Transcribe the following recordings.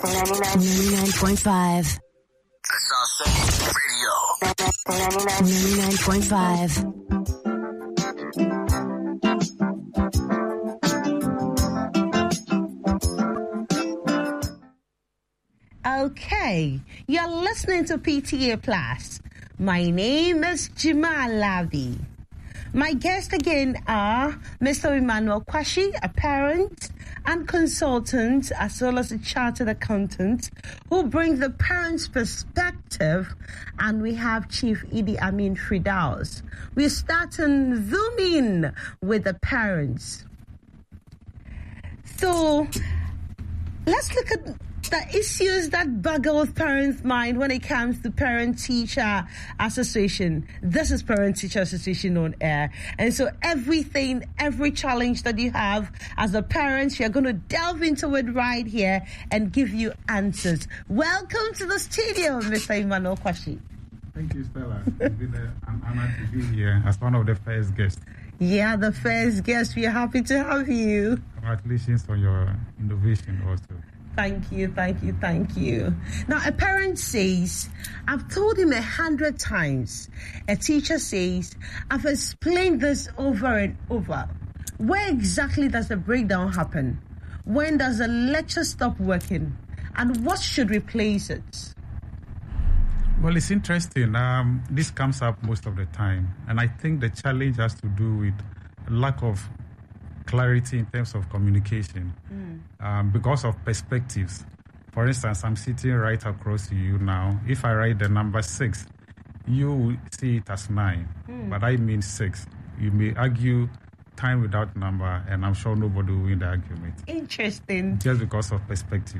99.5. Radio. 99.5. Okay, you're listening to PTA Plus. My name is Jamal Lavi. My guests again are Mr. Emmanuel Kwashi, a parent and consultant, as well as a chartered accountant, who brings the parent's perspective, and we have Chief Idi Amin Fridaus. We're starting zoom in with the parents. So let's look at the issues that boggle parents' mind when it comes to Parent-Teacher Association. This is Parent-Teacher Association on air. And so every challenge that you have as a parent, you're going to delve into it right here and give you answers. Welcome to the studio, Mr. Emmanuel Kwashi. Thank you, Stella. It's been an honor to be here as one of the first guests. Yeah, the first guest. We're happy to have you. Congratulations on your innovation also. Thank you. Now, a parent says, I've told him 100 times. A teacher says, I've explained this over and over. Where exactly does the breakdown happen? When does the lecture stop working? And what should replace it? Well, it's interesting. This comes up most of the time. And I think the challenge has to do with lack of clarity in terms of communication because of perspectives. For instance, I'm sitting right across to you now. If I write the number 6, you will see it as 9, but I mean 6. You may argue time without number, and I'm sure nobody will win the argument. Interesting. Just because of perspective.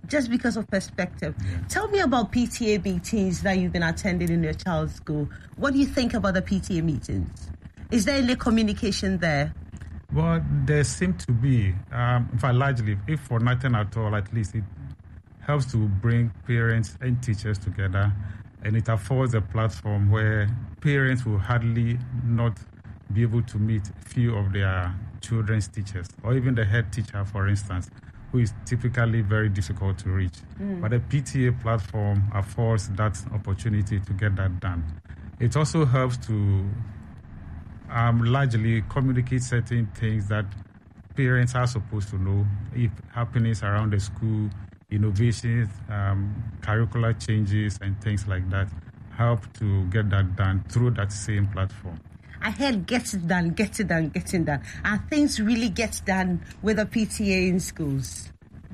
Yeah. Tell me about PTA meetings that you've been attending in your child's school. What do you think about the PTA meetings? Is there any communication there? Well, there seems to be, in fact, largely, if for nothing at all, at least it helps to bring parents and teachers together, and it affords a platform where parents will hardly not be able to meet a few of their children's teachers, or even the head teacher, for instance, who is typically very difficult to reach. But a PTA platform affords that opportunity to get that done. It also helps to largely communicate certain things that parents are supposed to know, if happenings around the school, innovations, curricular changes, and things like that, help to get that done through that same platform. I heard get it done. Are things really get done with a PTA in schools?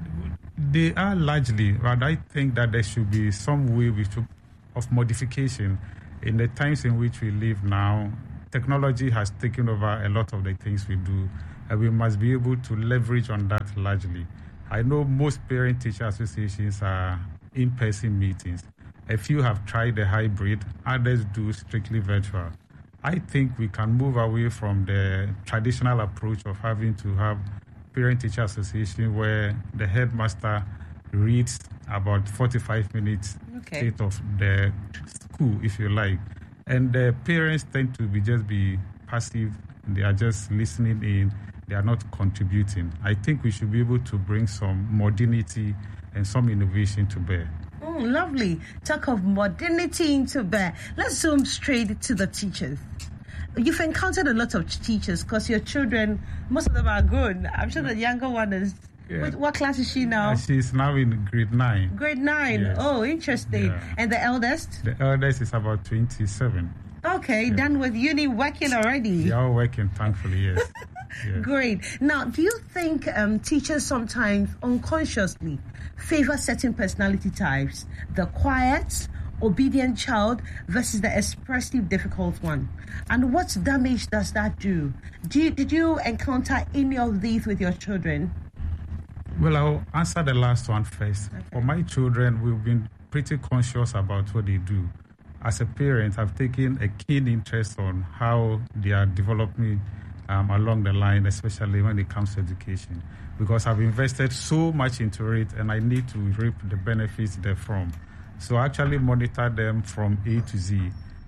They are largely, but I think that there should be some way of modification. In the times in which we live now, technology has taken over a lot of the things we do, and we must be able to leverage on that largely. I know most parent-teacher associations are in-person meetings. A few have tried the hybrid, others do strictly virtual. I think we can move away from the traditional approach of having to have parent-teacher association where the headmaster reads about 45 minutes state of the school, if you like. And the parents tend to be passive. They are just listening in. They are not contributing. I think we should be able to bring some modernity and some innovation to bear. Lovely. Talk of modernity into bear. Let's zoom straight to the teachers. You've encountered a lot of teachers because your children, most of them are grown. I'm sure the younger one is... Yeah. What class is she now? She's now in grade 9. Grade 9? Yes. Oh, interesting. Yeah. And the eldest? The eldest is about 27. Okay, done with uni, working already. They are working, thankfully, yes. Yeah. Great. Now, do you think teachers sometimes unconsciously favor certain personality types? The quiet, obedient child versus the expressive, difficult one? And what damage does that do? Did you encounter any of these with your children? Well, I'll answer the last one first. Okay. For my children, we've been pretty conscious about what they do. As a parent, I've taken a keen interest on how they are developing along the line, especially when it comes to education, because I've invested so much into it and I need to reap the benefits therefrom. So I actually monitor them from A to Z.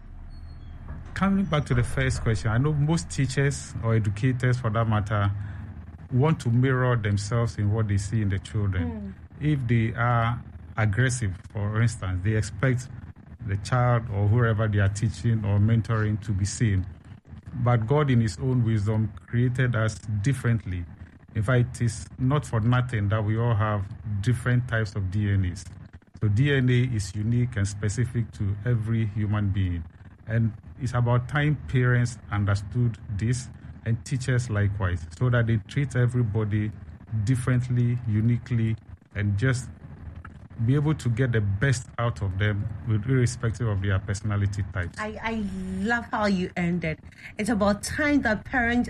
Coming back to the first question, I know most teachers or educators, for that matter, want to mirror themselves in what they see in the children. If they are aggressive, for instance, they expect the child or whoever they are teaching or mentoring to be same. But God, in His own wisdom, created us differently. In fact, it is not for nothing that we all have different types of DNAs. So DNA is unique and specific to every human being. And it's about time parents understood this and teachers likewise, so that they treat everybody differently, uniquely, and just be able to get the best out of them irrespective of their personality types. I love how you ended. It's about time that parents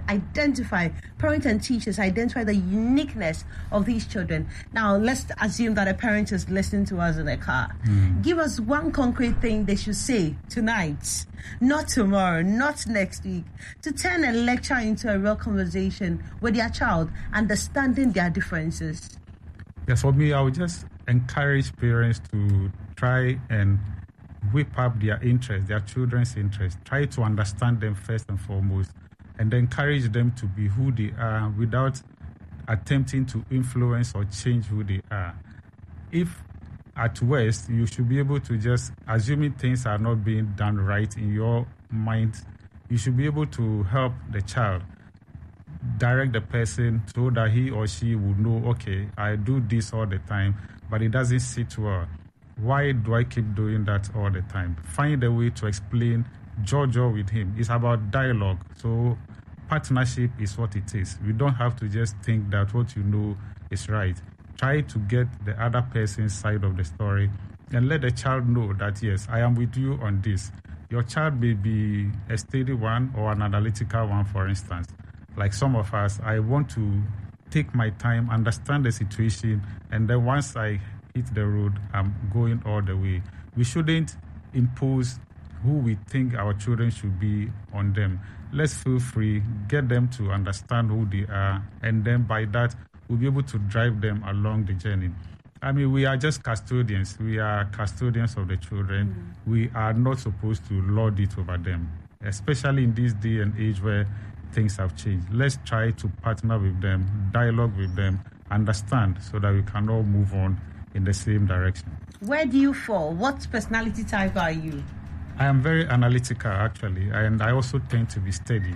and teachers identify the uniqueness of these children. Now, let's assume that a parent is listening to us in a car. Give us one concrete thing they should say tonight, not tomorrow, not next week, to turn a lecture into a real conversation with their child, understanding their differences. Yes, for me, I would just encourage parents to try and whip up their interest, their children's interest. Try to understand them first and foremost, and encourage them to be who they are without attempting to influence or change who they are. If at worst, you should be able to just, assuming things are not being done right in your mind, you should be able to help the child, direct the person so that he or she would know, okay, I do this all the time, but it doesn't sit well. Why do I keep doing that all the time? Find a way to explain Jojo with him. It's about dialogue. So partnership is what it is. We don't have to just think that what you know is right. Try to get the other person's side of the story and let the child know that, yes, I am with you on this. Your child may be a steady one or an analytical one, for instance. Like some of us, I want to take my time, understand the situation, and then once I hit the road, I'm going all the way. We shouldn't impose who we think our children should be on them. Let's feel free, get them to understand who they are, and then by that, we'll be able to drive them along the journey. I mean, we are just custodians. We are custodians of the children. We are not supposed to lord it over them, especially in this day and age where things have changed. Let's try to partner with them, dialogue with them, understand, so that we can all move on in the same direction. Where do you fall? What personality type are you? I am very analytical, actually, and I also tend to be steady.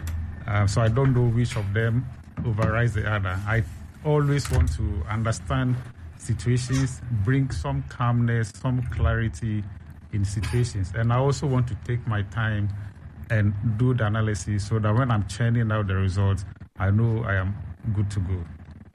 So I don't know which of them overrides the other. I always want to understand situations, bring some calmness, some clarity in situations. And I also want to take my time and do the analysis so that when I'm churning out the results, I know I am good to go.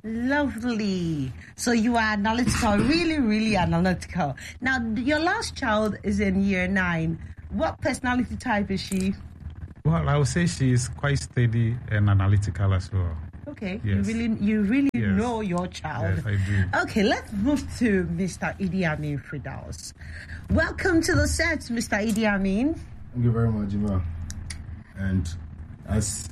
Lovely. So you are analytical, really, really analytical. Now, your last child is in year 9. What personality type is she? Well, I would say she is quite steady and analytical as well. Okay, yes. you really Yes. know your child. Yes, I do. Okay, let's move to Mr. Idi Amin Firdaus. Welcome to the set, Mr. Idi Amin. Thank you very much, Jima. And as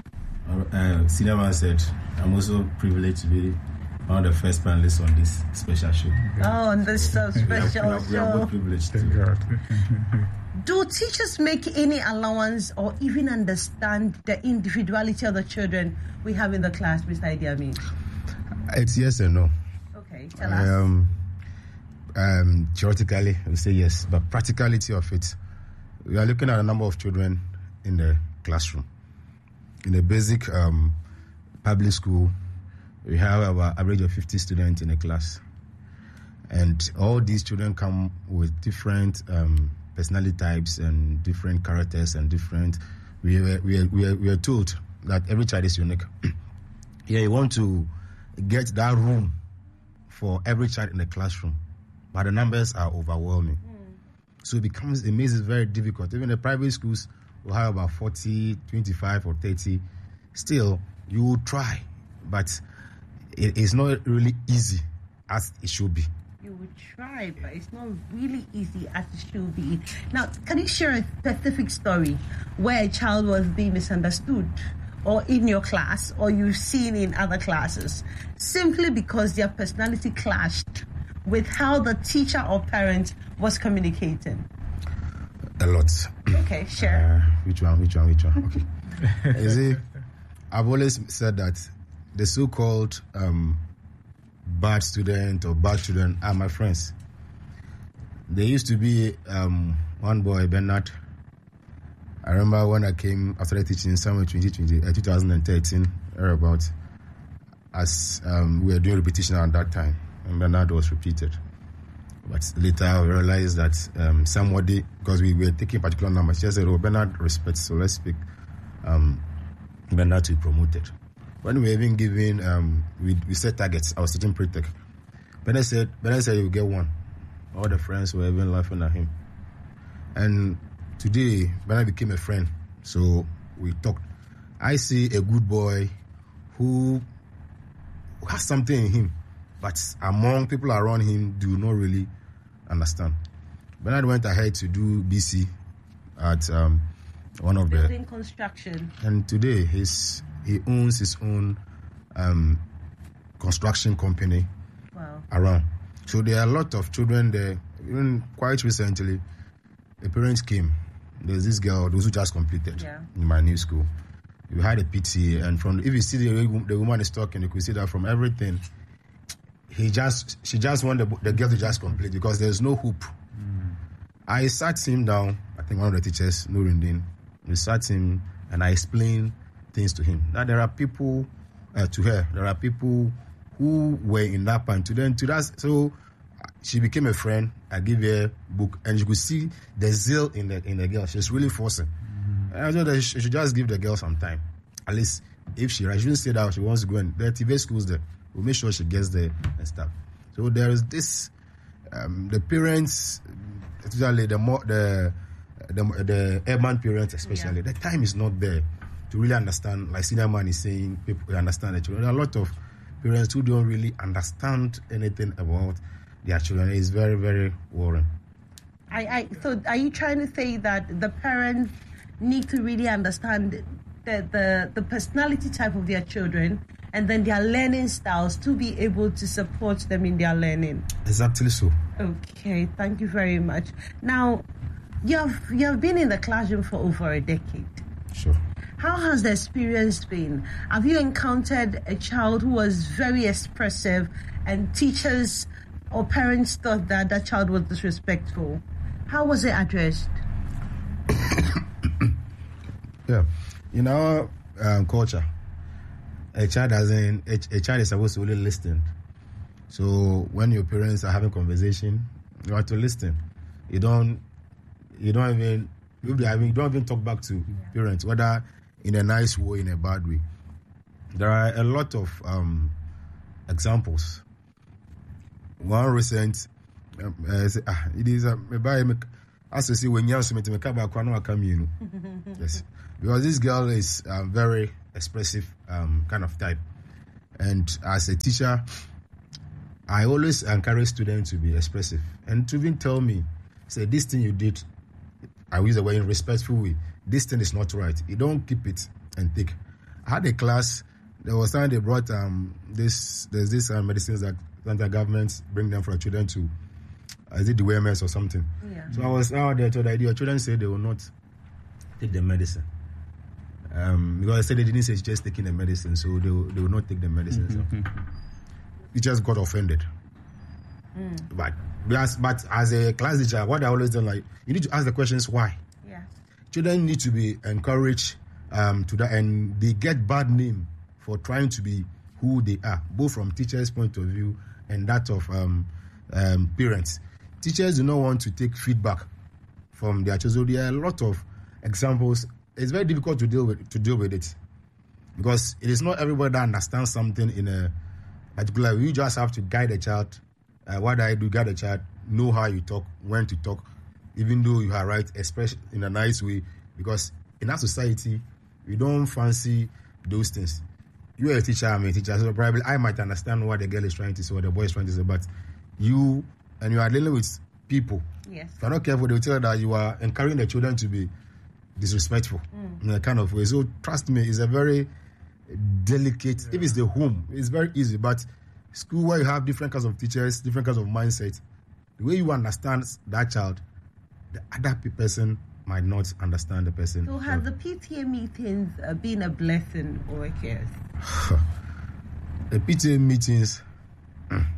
Senior Man said, I'm also privileged to be one of the first panelists on this special show. Oh, on this special We are show. both privileged Thank to. God. Do teachers make any allowance or even understand the individuality of the children we have in the class, Mr. Idi Amin? It's yes and no. Okay, tell us. Theoretically, we say yes, but practicality of it, we are looking at a number of children in the classroom. In a basic public school, we have about average of 50 students in a class. And all these children come with different personality types and different characters and different... We are told that every child is unique. Yeah, you want to get that room for every child in the classroom, but the numbers are overwhelming. So it makes it very difficult. Even the private schools will have about 40, 25 or 30. Still, you will try, but it is not really easy as it should be. You would try, but it's not really easy as it should be. Now, can you share a specific story where a child was being misunderstood, or in your class, or you've seen in other classes, simply because their personality clashed with how the teacher or parent was communicating? A lot. Okay, share. Which one? Okay. You see, I've always said that the so-called bad student or bad children are my friends. There used to be one boy, Bernard. I remember when I started teaching somewhere 2013, about as we were doing repetition at that time, and Bernard was repeated. But later I realized that somebody, because we were taking particular numbers, just said, "Oh, Bernard respects, so let's pick Bernard to be promoted." When we were even giving, we set targets. I was teaching pre-tech. Bernard said you get one. All the friends were even laughing at him. And today, Bernard became a friend. So we talked. I see a good boy who has something in him, but among people around him do not really understand. Bernard went ahead to do BC at one of the building construction. And today he owns his own construction company. Wow. Around. So there are a lot of children there. Even quite recently, the parents came. There's this girl, those who just completed in my new school. We had a PT, and if you see the woman is talking, you could see that from everything. She just wanted the girl to just complete because there's no hoop. I sat him down. I think one of the teachers, Nurindin, we sat him and I explained things to him. That there are people there are people who were in that point to that. So she became a friend. I gave her a book, and you could see the zeal in the girl. She's really forcing. And I thought that she should just give the girl some time. At least if she shouldn't say that she wants to go in. There are TV schools there. We'll make sure she gets there and stuff. So there is this. The parents, especially the urban parents, especially the time is not there to really understand. Like Senior Man is saying, people understand the children. There are a lot of parents who don't really understand anything about their children. It's very, very worrying. So are you trying to say that the parents need to really understand the personality type of their children and then their learning styles to be able to support them in their learning? Exactly so. Okay, thank you very much. Now, you have been in the classroom for over a decade. Sure. How has the experience been? Have you encountered a child who was very expressive and teachers or parents thought that that child was disrespectful? How was it addressed? Yeah. In our culture, a child is supposed to really listen. So when your parents are having conversation, you have to listen. You don't even talk back to parents, whether in a nice way, in a bad way. There are a lot of examples. One recent, it is as you see when you're yes, because this girl is very expressive kind of type, and as a teacher, I always encourage students to be expressive and to even tell me, say, this thing you did, I use the word in a respectful way. This thing is not right. You don't keep it and take. I had a class. There was time they brought there's this medicines that the government bring them for children to, is it the WMS or something? Yeah. So I was out there told the idea. Children said they will not take the medicine because I said they didn't say just taking the medicine, so they will not take the medicine. So it just got offended. But as a class teacher, what I always do, like, you need to ask the questions why. Yeah. Children need to be encouraged to that, and they get bad name for trying to be who they are, both from teachers' point of view and that of parents. Teachers do not want to take feedback from their children. So there are a lot of examples. It's very difficult to deal with it because it is not everybody that understands something in a particular way. You just have to guide a child. What I do, guide a child, know how you talk, when to talk, even though you are right, express in a nice way. Because in our society, we don't fancy those things. You are a teacher, I'm a teacher, so probably I might understand what the girl is trying to say, or the boy is trying to say, but you are dealing with people. Yes. If you're not careful, they'll tell you that you are encouraging the children to be disrespectful in a kind of way. So trust me, it's a very delicate, if it's the home, it's very easy, but school where you have different kinds of teachers, different kinds of mindset, the way you understand that child, the other person might not understand the person. So have the PTA meetings been a blessing or a curse? The PTA meetings,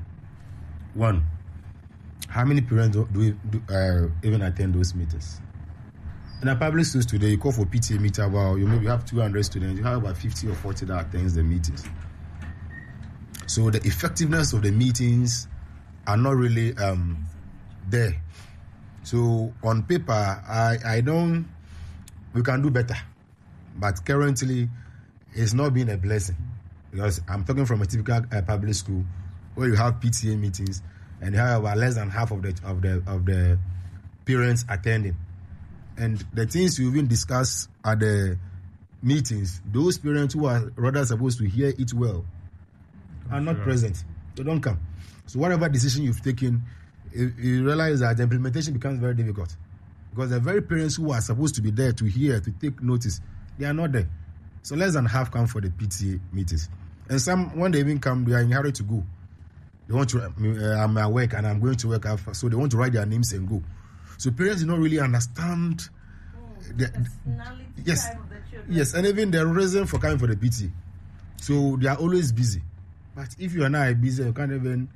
One, how many parents even attend those meetings? In a public schools today, you call for PTA meeting about, you maybe have 200 students, you have about 50 or 40 that attends the meetings. So the effectiveness of the meetings are not really there. So on paper, we can do better. But currently, it's not been a blessing. Because I'm talking from a typical public school where you have PTA meetings and you have about less than half of the parents attending. And the things you even discuss at the meetings, those parents who are rather supposed to hear it well are not present. They don't come. So whatever decision you've taken, you realize that the implementation becomes very difficult. Because the very parents who are supposed to be there to hear, to take notice, they are not there. So less than half come for the PTA meetings. And some, when they even come, they are in a hurry to go. They want to, I'm at work and I'm going to work after, so they want to write their names and go. So parents do not really understand the personality of the children. Yes, and even the reason for coming for the PTA. So they are always busy. But if you and I are busy, you can't even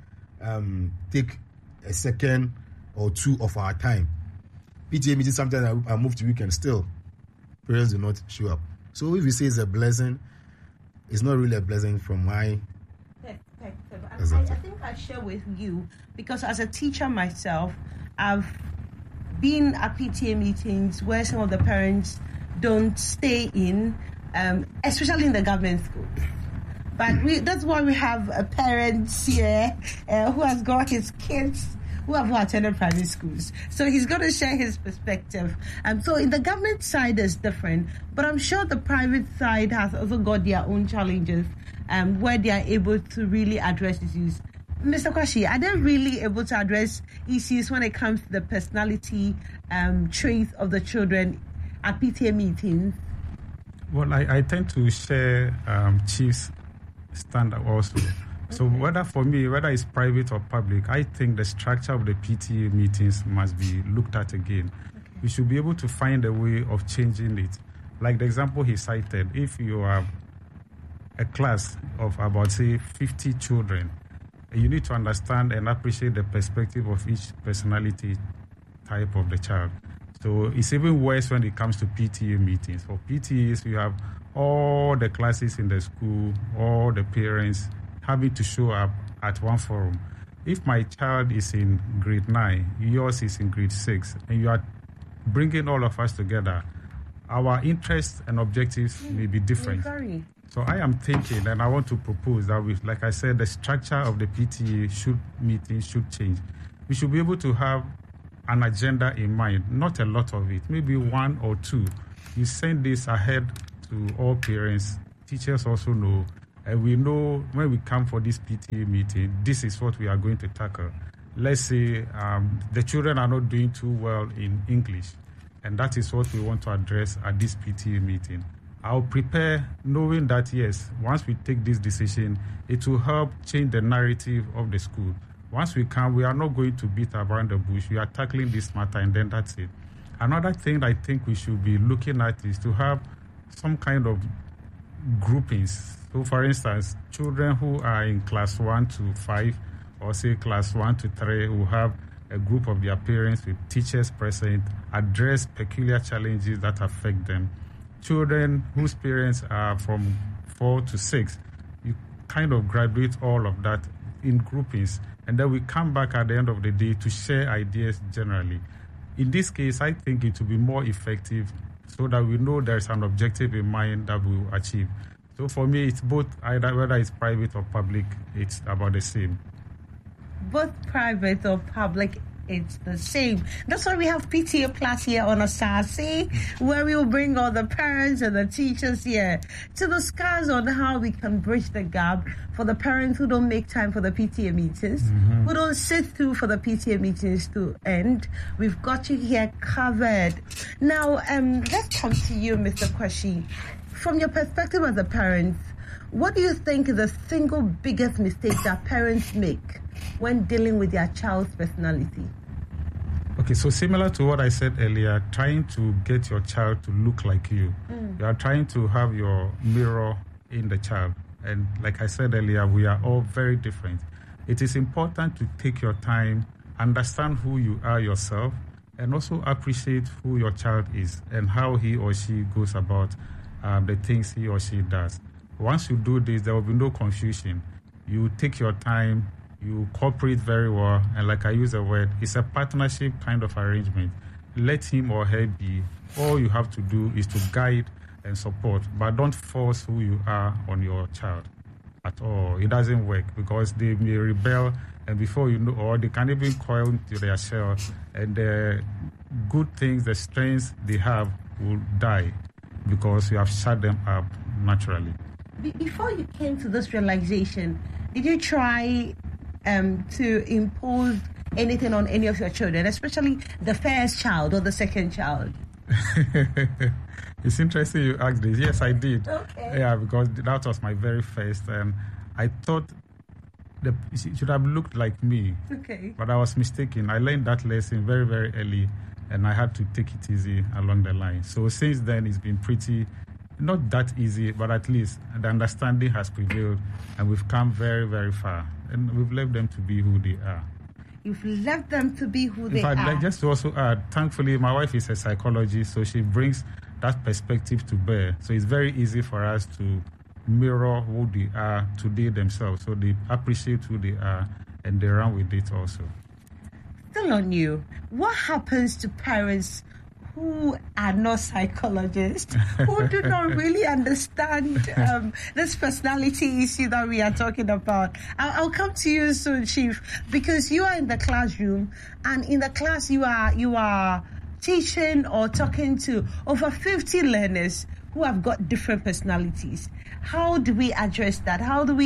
take a second or two of our time. PTA meetings sometimes I move to weekend still. Parents do not show up. So if you say it's a blessing, it's not really a blessing from my perspective. I think I share with you because as a teacher myself, I've been at PTA meetings where some of the parents don't stay in, especially in the government schools. But that's why we have a parent here who has got his kids who have attended private schools. So he's going to share his perspective. So in the government side is different, but I'm sure the private side has also got their own challenges where they are able to really address issues. Mr. Kwashi, are they really able to address issues when it comes to the personality traits of the children at PTA meetings? Well, I tend to share Chief's standard also. So whether it's private or public, I think the structure of the PTA meetings must be looked at again. Okay. We should be able to find a way of changing it. Like the example he cited, if you have a class of about, say, 50 children, you need to understand and appreciate the perspective of each personality type of the child. So it's even worse when it comes to PTA meetings. For PTAs, you have all the classes in the school, all the parents having to show up at one forum. If my child is in grade 9, yours is in grade 6, and you are bringing all of us together, our interests and objectives may be different. So I am thinking, and I want to propose that, like I said, the structure of the PTA meeting should change. We should be able to have an agenda in mind, not a lot of it, maybe one or two. You send this ahead to all parents. Teachers also know. And we know when we come for this PTA meeting, this is what we are going to tackle. Let's say the children are not doing too well in English, and that is what we want to address at this PTA meeting. I'll prepare knowing that, yes, once we take this decision, it will help change the narrative of the school. Once we come, we are not going to beat around the bush. We are tackling this matter, and then that's it. Another thing I think we should be looking at is to have some kind of groupings. So, for instance, children who are in class 1 to 5 or, say, class 1 to 3 will have a group of their parents with teachers present, address peculiar challenges that affect them. Children whose parents are from 4 to 6, you kind of graduate all of that in groupings, and then we come back at the end of the day to share ideas generally. In this case, I think it will be more effective so that we know there's an objective in mind that we will achieve. So for me, it's both, either whether it's private or public, it's about the same. Both private or public, it's the same. That's why we have PTA Plus here on Asase, where we will bring all the parents and the teachers here to discuss on how we can bridge the gap for the parents who don't make time for the PTA meetings, who don't sit through for the PTA meetings to end. We've got you here covered. Now, let's come to you, Mr. Kwashi. From your perspective as a parent, what do you think is the single biggest mistake that parents make when dealing with their child's personality? Okay, so similar to what I said earlier, trying to get your child to look like you. You are trying to have your mirror in the child. And like I said earlier, we are all very different. it is important to take your time, understand who you are yourself, and also appreciate who your child is and how he or she goes about the things he or she does. Once you do this, there will be no confusion. You take your time, you cooperate very well, and like I use the word, it's a partnership kind of arrangement. Let him or her be. All you have to do is to guide and support, but don't force who you are on your child at all. It doesn't work because they may rebel, and before you know, or they can even coil into their shell, and the good things, the strengths they have will die because you have shut them up naturally. Before you came to this realization, did you try to impose anything on any of your children, especially the first child or the second child? It's interesting you asked this. Yes, I did. Okay. Yeah, because that was my very first, and I thought it should have looked like me. Okay. But I was mistaken. I learned that lesson very, very early, and I had to take it easy along the line. So since then, it's been pretty, not that easy, but at least the understanding has prevailed, and we've come very, very far. And we've left them to be who they are. You've left them to be who they In fact, are. just to also add, thankfully, my wife is a psychologist, so she brings that perspective to bear. So it's very easy for us to mirror who they are today themselves. So they appreciate who they are, and they run with it also. Still on you, what happens to parents who are not psychologists, who do not really understand this personality issue that we are talking about? I'll come to you soon, Chief, because you are in the classroom, and in the class you are teaching or talking to over 50 learners who have got different personalities. How do we address that? What are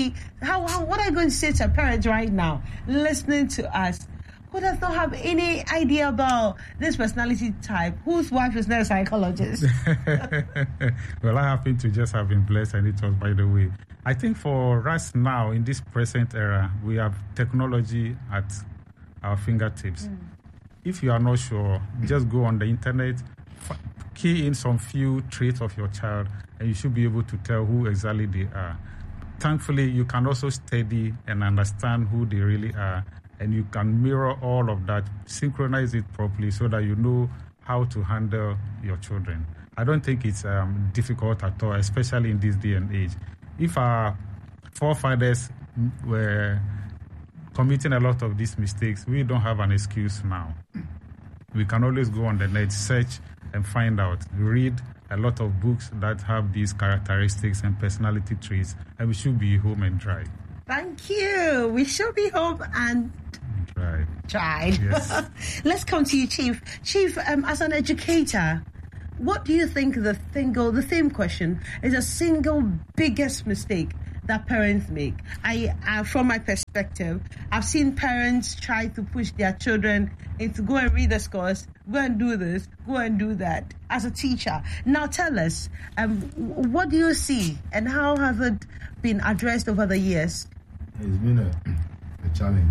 you going to say to parents right now listening to us who does not have any idea about this personality type, whose wife is not a psychologist? Well, I happen to just have been blessed, and it was by the way. I think for us now, in this present era, we have technology at our fingertips. If you are not sure, just go on the internet, key in some few traits of your child, and you should be able to tell who exactly they are. Thankfully, you can also study and understand who they really are, and you can mirror all of that, synchronize it properly so that you know how to handle your children. I don't think it's difficult at all, especially in this day and age. If our forefathers were committing a lot of these mistakes, we don't have an excuse now. We can always go on the net, search, and find out. Read a lot of books that have these characteristics and personality traits, and we should be home and dry. Thank you. We should be home and dry. Yes. Let's come to you, Chief. Chief, as an educator, what do you think the same question is the single biggest mistake that parents make? From my perspective, I've seen parents try to push their children into go and read the scores, go and do this, go and do that as a teacher. Now tell us, what do you see and how has it been addressed over the years? It's been a challenge.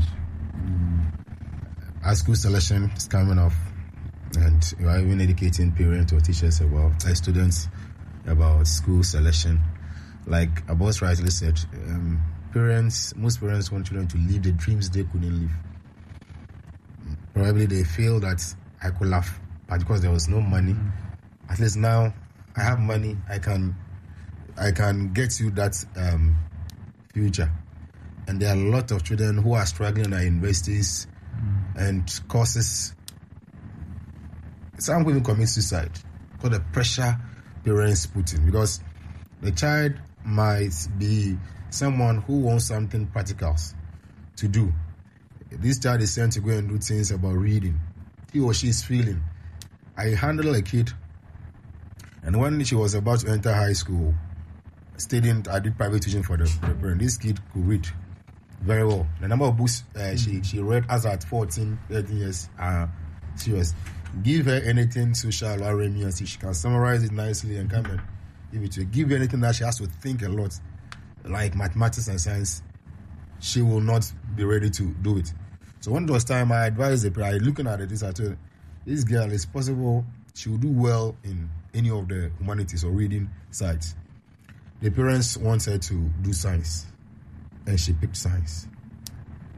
Our school selection is coming off, and we are even educating parents or teachers about students about school selection. Like Abbas rightly said, most parents want children to live the dreams they couldn't live. Probably they feel that I could laugh, but because there was no money, at least now I have money, I can get you that future. And there are a lot of children who are struggling at universities and courses. Some even commit suicide because the pressure parents put in, because the child might be someone who wants something practical to do. This child is sent to go and do things about reading. He or she is feeling. I handled a kid, and when she was about to enter high school, I did private tuition for the parent. This kid could read very well. The number of books she read as at 14, 13 years are serious. Give her anything social or Remy and see she can summarize it nicely and come and give it to her. Give her anything that she has to think a lot, like mathematics and science, she will not be ready to do it. So when it was time, I advised the parent, looking at this, I told her, this girl, it's possible she will do well in any of the humanities or reading sides. The parents want her to do science, and she picked science.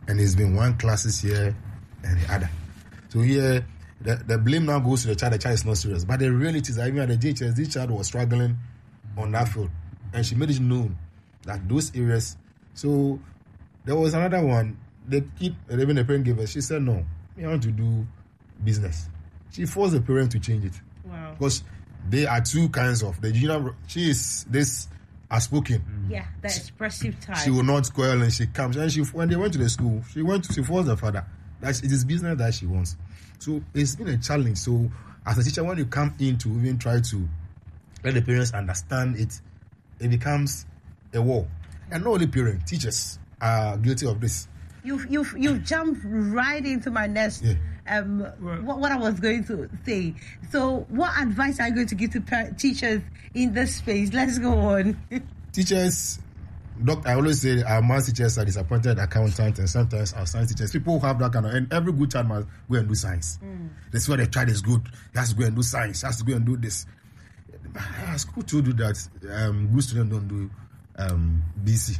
and it's been one classes here and the other. So here, the blame now goes to the child is not serious. But the reality is that even at the JHS, this child was struggling on that field. And she made it known that those areas. So there was another one, the kid, even the parent gave her, she said, no, I want to do business. She forced the parent to change it. Wow. Because there are two kinds of, she is this outspoken. Yeah, the expressive type. She will not quarrel and she comes. And when they went to the school, she forced the father. That it is business that she wants. So it's been a challenge. So as a teacher, when you come in to even try to let the parents understand it, it becomes a war. And not only parents, teachers are guilty of this. You've jumped right into my next what I was going to say. So what advice are you going to give to teachers in this space? Let's go on. Teachers, I always say our math teachers are disappointed accountants, and sometimes our science teachers. People who have that kind of, and every good child must go and do science. That's why the child is good. He has to go and do science. He has to go and do this. School to do that. Good students don't do BC,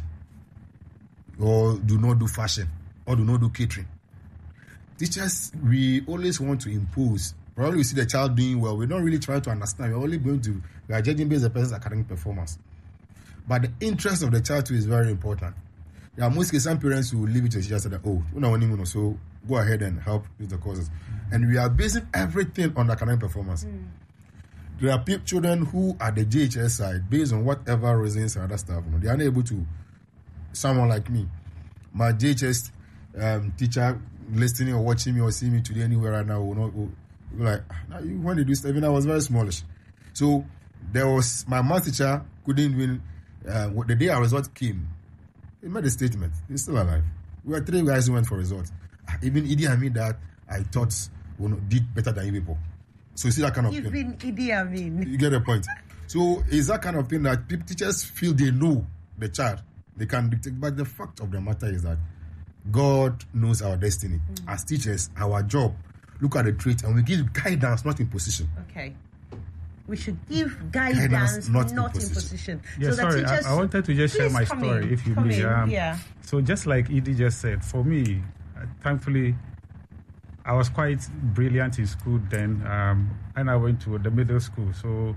or do not do fashion, or do not do catering. Teachers, we always want to impose. Probably we see the child doing well. We don't really try to understand. We are judging based on the person's academic performance. But the interest of the child too is very important. There are most cases, some parents who leave it to the teacher and say, so go ahead and help with the courses. And we are basing everything on academic performance. There are children who at the JHS side, based on whatever reasons and other stuff, they are unable to. Someone like me, my JHS teacher listening or watching me or seeing me today anywhere right now will not like, when did you stuff? Even I was very smallish. So there was my math teacher couldn't even. The day our result came, he made a statement. He's still alive. We were 3 guys who went for results. Even Idi Amin that I thought did better than you people. So you see that kind of thing. Even Idi Amin. You get the point. So it's that kind of thing that teachers feel they know the child. They can dictate. But the fact of the matter is that God knows our destiny. As teachers, our job, look at the trait and we give guidance, not imposition. Okay. We should give guidance, not imposition. Yeah, so sorry, I wanted to just share my story, if you may. So just like Edie just said, for me, thankfully, I was quite brilliant in school then, and I went to the middle school. So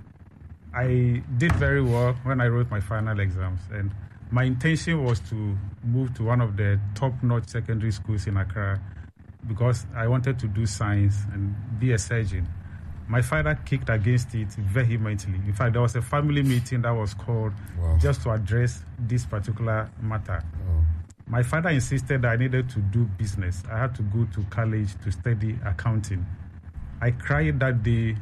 I did very well when I wrote my final exams. And my intention was to move to one of the top-notch secondary schools in Accra because I wanted to do science and be a surgeon. My father kicked against it vehemently. In fact, there was a family meeting that was called just to address this particular matter. My father insisted that I needed to do business. I had to go to college to study accounting. I cried that day.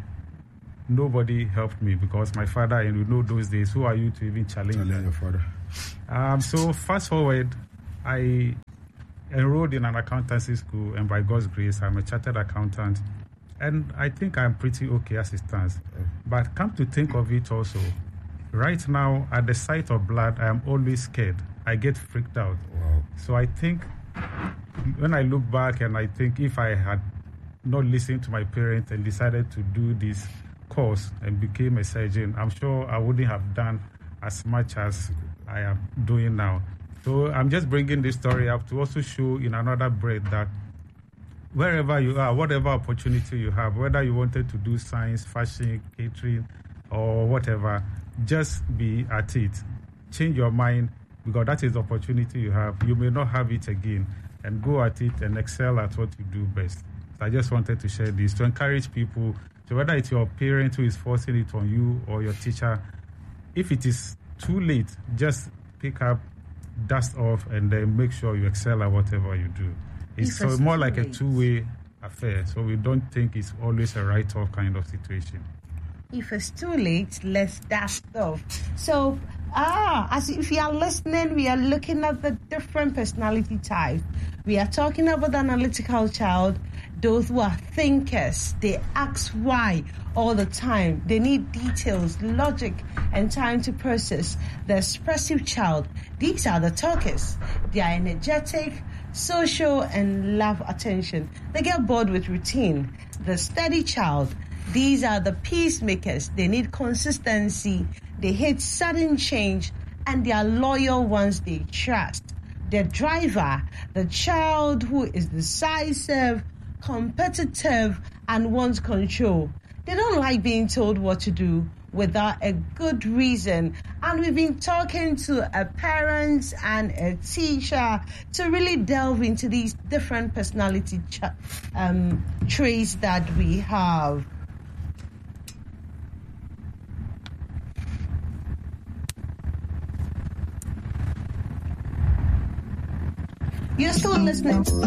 Nobody helped me because my father, and you know those days, who are you to even challenge your father? So fast forward, I enrolled in an accountancy school, and by God's grace, I'm a chartered accountant. And I think I'm pretty okay as it stands. But come to think of it also, right now, at the sight of blood, I am always scared. I get freaked out. So I think when I look back and I think if I had not listened to my parents and decided to do this course and became a surgeon, I'm sure I wouldn't have done as much as I am doing now. So I'm just bringing this story up to also show in another breath that wherever you are, whatever opportunity you have, whether you wanted to do science, fashion, catering, or whatever, just be at it. Change your mind because that is the opportunity you have. You may not have it again, and go at it and excel at what you do best. So I just wanted to share this to encourage people. So whether it's your parent who is forcing it on you or your teacher, if it is too late, just pick up, dust off, and then make sure you excel at whatever you do. It's so more like a two-way affair, so we don't think it's always a write-off kind of situation. If it's too late, let's dust off. So, as if you are listening, we are looking at the different personality types. We are talking about the analytical child, those who are thinkers. They ask why all the time. They need details, logic, and time to process. The expressive child, these are the talkers. They are energetic, social, and love attention. They get bored with routine. The steady child, these are the peacemakers. They need consistency. They hate sudden change, and they are loyal ones they trust. the driver, the child who is decisive, competitive, and wants control. They don't like being told what to do without a good reason. And we've been talking to a parent and a teacher to really delve into these different personality traits that we have. You're still listening to